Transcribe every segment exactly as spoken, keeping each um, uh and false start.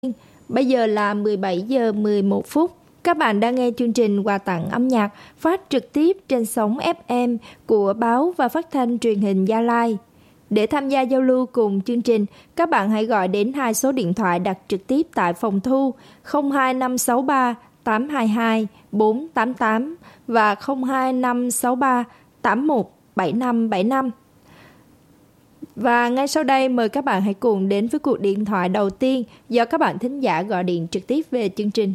Bây giờ là mười bảy giờ mười một phút. Các bạn đang nghe chương trình Quà tặng âm nhạc phát trực tiếp trên sóng ép em của báo và phát thanh truyền hình Gia Lai. Để tham gia giao lưu cùng chương trình, các bạn hãy gọi đến hai số điện thoại đặt trực tiếp tại phòng thu không hai năm sáu ba tám hai hai bốn tám tám và không hai năm sáu ba tám một bảy năm bảy năm. Và ngay sau đây mời các bạn hãy cùng đến với cuộc điện thoại đầu tiên do các bạn thính giả gọi điện trực tiếp về chương trình.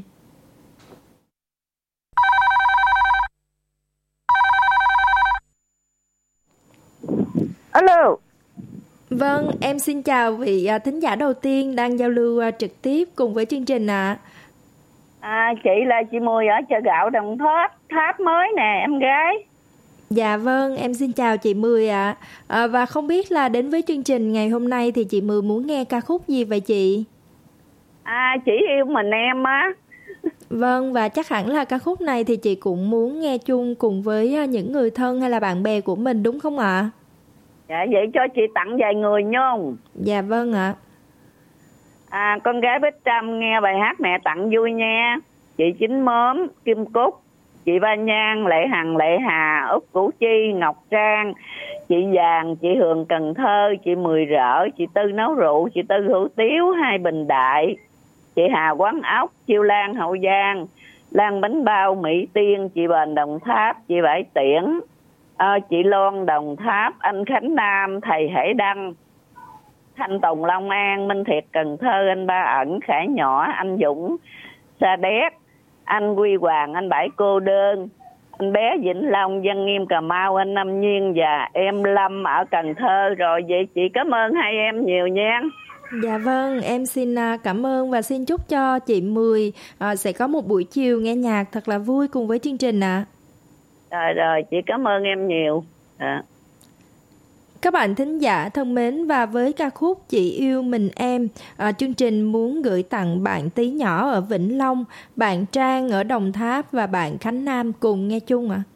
Alo. Vâng, em xin chào vị thính giả đầu tiên đang giao lưu trực tiếp cùng với chương trình ạ. À. À, chị là chị Mười ở chợ gạo Đồng Tháp, Tháp mới nè em gái. Dạ vâng, em xin chào chị Mười ạ. À. À, và không biết là đến với chương trình ngày hôm nay thì chị Mười muốn nghe ca khúc gì vậy chị? À, chỉ yêu mình em á. Vâng, và chắc hẳn là ca khúc này thì chị cũng muốn nghe chung cùng với những người thân hay là bạn bè của mình đúng không ạ? Dạ, vậy cho chị tặng vài người nhung. Dạ vâng ạ. À, con gái Bích Trâm nghe bài hát mẹ tặng vui nha. Chị Chín Mớm, Kim Cúc, chị Ba Nhan, Lệ Hằng, Lệ Hà, Út Củ Chi, Ngọc Trang, chị Vàng, chị Hường Cần Thơ, chị Mười Rỡ, chị Tư Nấu Rượu, chị Tư Hủ Tiếu, Hai Bình Đại, chị Hà Quán Ốc, Chiêu Lan Hậu Giang, Lan Bánh Bao Mỹ Tiên, chị Bền Đồng Tháp, chị Bãi Tiễn, à, chị Loan Đồng Tháp, anh Khánh Nam, thầy Hải Đăng, Thanh Tùng Long An, Minh Thiệt Cần Thơ, anh Ba Ẩn, Khải Nhỏ, anh Dũng Sa Đéc, anh Quy Hoàng, anh Bảy Cô Đơn, anh Bé Vĩnh Long, Văn Nghiêm Cà Mau, anh Năm Nhiên và em Lâm ở Cần Thơ. Rồi vậy chị cảm ơn hai em nhiều nha. Dạ vâng, em xin cảm ơn và xin chúc cho chị Mười à, sẽ có một buổi chiều nghe nhạc thật là vui cùng với chương trình ạ. À. Rồi rồi, chị cảm ơn em nhiều. À. Các bạn thính giả thân mến, và với ca khúc Chị Yêu Mình Em, à, chương trình muốn gửi tặng bạn Tí Nhỏ ở Vĩnh Long, bạn Trang ở Đồng Tháp và bạn Khánh Nam cùng nghe chung ạ. À.